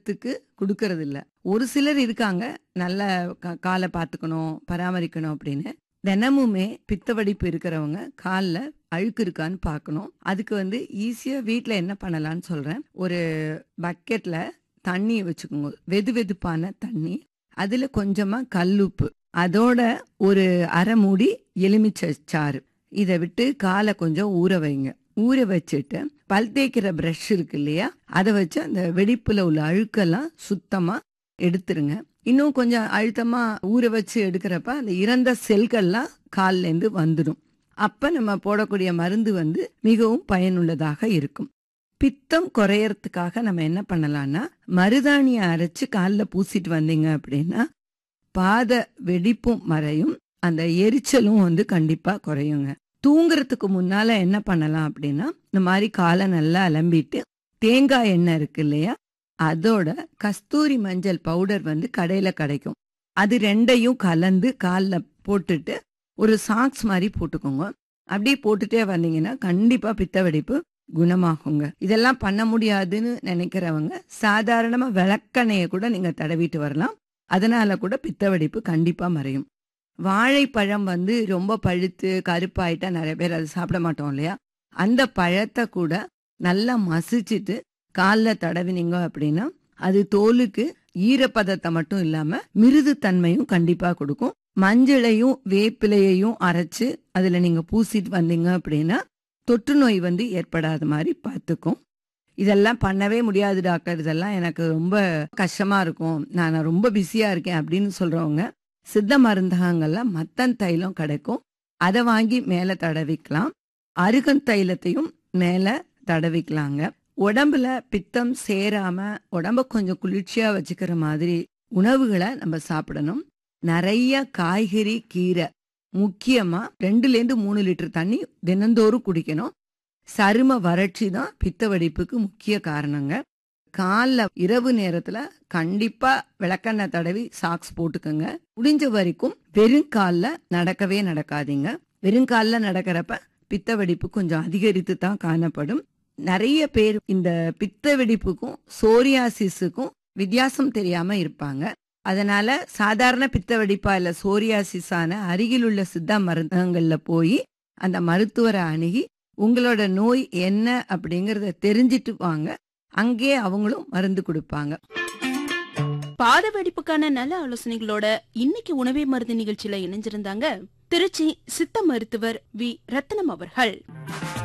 நேரத்துக்கு கொடுக்கறது இல்ல. ஒரு சிலர் இருக்காங்க, நல்ல காலை பார்த்துக்கணும், பராமரிக்கணும் அப்படின்னு. தினமுமே பித்த வெடிப்பு இருக்கிறவங்க கால்ல அழுக்கு இருக்கான்னு பார்க்கணும். அதுக்கு ஈஸியா வீட்ல என்ன பண்ணலாம்னு சொல்றேன். ஒரு பக்கெட்ல தண்ணி வச்சுக்கோங்க. வெதுவெதுப்பான தண்ணி. அதுல கொஞ்சமா கல்லுப்பு. அதோட ஒரு அரை மூடி எலுமிச்சை சாறு. இதை விட்டு காலை கொஞ்சம் ஊற வைங்க. ஊற வச்சுட்டு பல் தேய்க்கிற பிரஷ் இருக்கு இல்லையா, அதை வச்சு அந்த வெடிப்புல உள்ள அழுக்கெல்லாம் சுத்தமா எடுத்துருங்க. இன்னும் கொஞ்சம் அழுத்தமா ஊற வச்சு எடுக்கிறப்ப அந்த இறந்த செல்கள்லாம் கால்ல இருந்து வந்துடும். அப்ப நம்ம போடக்கூடிய மருந்து மிகவும் பயனுள்ளதாக இருக்கும். பித்தம் குறையறதுக்காக நம்ம என்ன பண்ணலாம்னா, மருதாணியை அரைச்சு காலில் பூசிட்டு வந்தீங்க அப்படின்னா பாத வெடிப்பும் மறையும், அந்த எரிச்சலும் கண்டிப்பா குறையுங்க. தூங்குறதுக்கு முன்னால என்ன பண்ணலாம் அப்படின்னா, இந்த மாதிரி காலை நல்லா அலம்பிட்டு தேங்காய் எண்ணெய் இருக்கு இல்லையா, அதோட கஸ்தூரி மஞ்சள் பவுடர் கடையில கிடைக்கும். அது ரெண்டையும் கலந்து காலில் போட்டுட்டு ஒரு சாக்ஸ் மாதிரி போட்டுக்கோங்க. அப்படியே போட்டுட்டே வந்தீங்கன்னா கண்டிப்பா பித்த வெடிப்பு குணமாகுங்க. இதெல்லாம் பண்ண முடியாதுன்னு நினைக்கிறவங்க சாதாரணமா விளக்கெண்ணெயை கூட நீங்க தடவிட்டு வரலாம். அதனால கூட பித்த வெடிப்பு கண்டிப்பா மறையும். வாழைப்பழம் ரொம்ப பழுத்து கருப்பாயிட்டா நிறைய பேர் அதை சாப்பிட மாட்டோம் இல்லையா, அந்த பழத்தை கூட நல்லா மசிச்சுட்டு காலில் தடவினீங்க அப்படின்னா அது தோலுக்கு ஈரப்பதத்தை மட்டும் இல்லாம மிருது தன்மையும் கண்டிப்பா கொடுக்கும். மஞ்சளையும் வேப்பிலையையும் அரைச்சு அதுல நீங்க பூசிட்டு வந்தீங்க அப்படின்னா தொற்று நோய் ஏற்படாத மாதிரி பார்த்துக்கும். இதெல்லாம் பண்ணவே முடியாது டாக்டர், இதெல்லாம் எனக்கு ரொம்ப கஷ்டமா இருக்கும், நான் ரொம்ப பிஸியா இருக்கேன் அப்படின்னு சொல்றவங்க சித்த மருந்தகங்கள்ல மத்தன் தைலம் கிடைக்கும். அதை வாங்கி மேல தடவிக்கலாம். அருகன் தைலத்தையும் மேல தடவிக்கலாங்க. உடம்புல பித்தம் சேராம உடம்ப கொஞ்சம் குளிர்ச்சியா வச்சுக்கிற மாதிரி உணவுகளை நம்ம சாப்பிடணும். நிறைய காய்கறி, கீரை, முக்கியமா 2-3 லிட்டர் தண்ணி தினந்தோறும் குடிக்கணும். சரும வறட்சி தான் பித்த வெடிப்புக்கு முக்கிய காரணங்க. காலில் இரவு நேரத்துல கண்டிப்பா விளக்கெண்ணெய் தடவி சாக்ஸ் போட்டுக்கோங்க. முடிஞ்ச வரைக்கும் வெறும் காலில் நடக்கவே நடக்காதீங்க. வெறும் காலில் நடக்கிறப்ப பித்த வெடிப்பு கொஞ்சம் அதிகரித்து தான் காணப்படும். நிறைய பேர் இந்த பித்த வெடிப்புக்கும் சோரியாசிஸுக்கும் வித்தியாசம் தெரியாம இருப்பாங்க. அதனால சாதாரண பித்த வெடிப்பா இல்ல சோரியாசிஸான அருகில் உள்ள சித்தா மருந்தகங்கள்ல போய் அந்த மருத்துவரை அணுகி உங்களோட நோய் என்ன அப்படிங்கறத தெரிஞ்சிட்டு வாங்க. அங்கே அவங்களும் மருந்து கொடுப்பாங்க. பாத வெடிப்புக்கான நல்ல ஆலோசனைகளோட இன்னைக்கு உணவே மருந்து நிகழ்ச்சியில இணைஞ்சிருந்தாங்க திருச்சி சித்த மருத்துவர் வி ரத்னம் அவர்கள்.